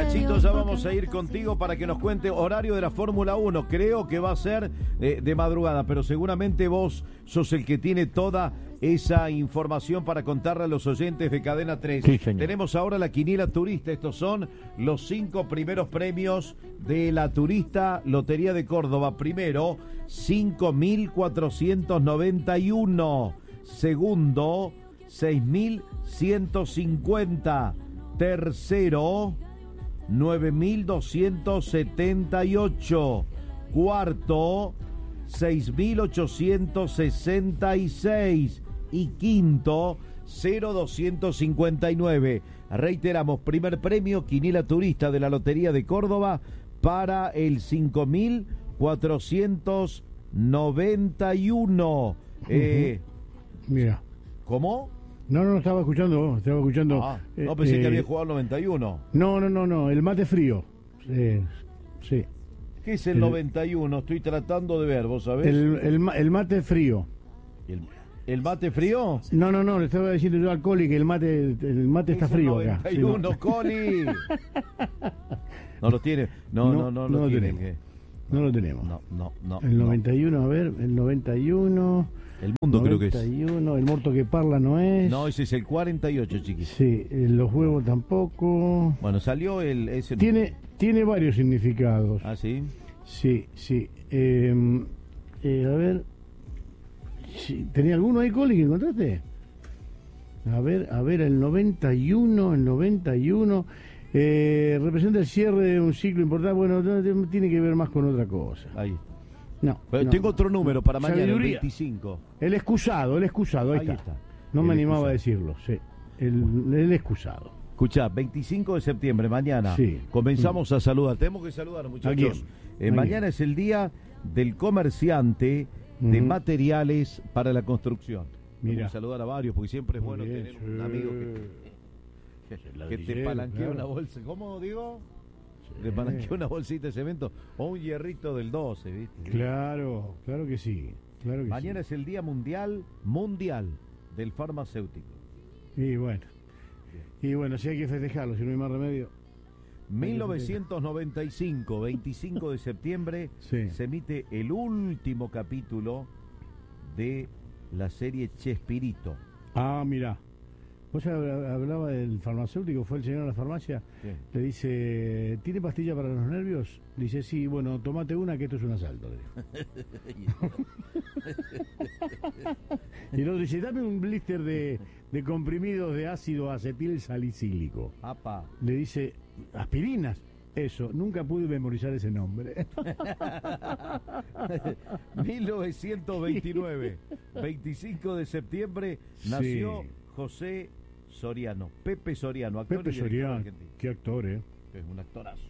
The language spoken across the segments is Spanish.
Nachito, ya vamos a ir contigo para que nos cuente horario de la Fórmula 1. Creo que va a ser de madrugada, pero seguramente vos sos el que tiene toda esa información para contarle a los oyentes de Cadena 3. Sí, señor. Tenemos ahora la quiniela turista. Estos son los 5 primeros premios de la Turista Lotería de Córdoba. Primero, 5.491. Segundo, 6.150. Tercero, 9.278. Cuarto, 6.866. Y quinto, 0.259. Reiteramos, primer premio, quiniela turista de la Lotería de Córdoba para el 5.491. Mira. ¿Cómo? No, estaba escuchando. No, pensé que había jugado el 91. No, el mate frío. Sí. ¿Qué es el 91? Estoy tratando de ver, ¿vos sabés? El mate frío. ¿El mate frío? No, le estaba diciendo yo al Coli que el mate está frío acá. 91, Sí, Coli. ¿No lo tiene? No lo tiene. No lo tenemos. No. El 91, a ver, el 91... El mundo 91, creo que es. El muerto que parla no es. No, ese es el 48, chiquis. Sí, los huevos tampoco. Bueno, salió ese. Tiene varios significados. ¿Ah, sí? Sí. A ver. ¿Tenía alguno ahí, Coli, que encontraste? A ver, el 91. Representa el cierre de un ciclo importante. Bueno, tiene que ver más con otra cosa. Ahí. No. Tengo otro número para mañana, el Sabiduría. 25. El excusado, ahí está. No me animaba a decirlo, sí. El excusado. Escuchá, 25 de septiembre, mañana. Sí. Comenzamos a saludar. Tenemos que saludar, muchachos. Mañana es el día del comerciante de materiales para la construcción. Mira. Vamos a saludar a varios, porque siempre es bueno tener un amigo que te palanquea una bolsa. ¿Cómo digo? Te palanquea una bolsita de cemento o un hierrito del 12, ¿viste? Claro que sí. Mañana es el día mundial del farmacéutico. Y bueno, si hay que festejarlo, si no hay más remedio. 1995, 25 de septiembre, se emite el último capítulo de la serie Chespirito. Ah, mirá. Vos hablaba del farmacéutico, fue el señor a la farmacia, le dice, ¿tiene pastilla para los nervios? Dice, sí, bueno, tomate una que esto es un asalto. Y luego dice, dame un blister de comprimidos de ácido acetil salicílico. Apa. Le dice, aspirinas. Eso, nunca pude memorizar ese nombre. 1929, 25 de septiembre, nació José Soriano, Pepe Soriano, actor Pepe Soriano, qué actor, Es un actorazo.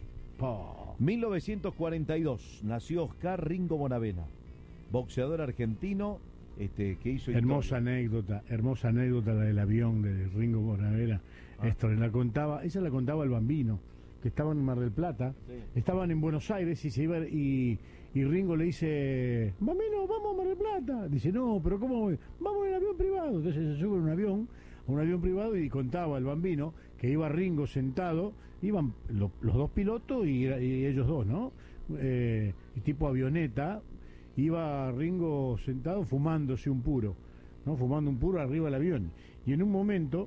1942, nació Oscar Ringo Bonavena, boxeador argentino, que hizo hermosa anécdota la del avión de Ringo Bonavena. Esa la contaba el Bambino, que estaban en Mar del Plata, estaban en Buenos Aires y se iba y Ringo le dice, Bambino, vamos a Mar del Plata. Dice, no, pero ¿cómo voy? Vamos en avión privado. Entonces se sube a un avión privado y contaba el Bambino que iba Ringo sentado, iban los dos pilotos y ellos dos, ¿no? Tipo avioneta, iba Ringo sentado fumándose un puro, ¿no? Fumando un puro arriba del avión. Y en un momento,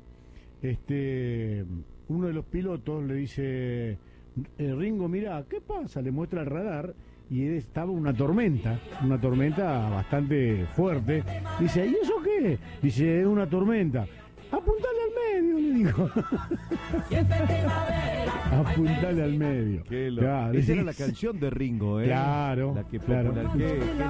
uno de los pilotos le dice, Ringo, mirá, ¿qué pasa? Le muestra el radar y estaba una tormenta bastante fuerte. Dice, ¿y eso qué? Dice, es una tormenta. Apuntale al medio, le dijo. Apuntale al medio. Esa era la canción de Ringo, Claro. La que claro. popular.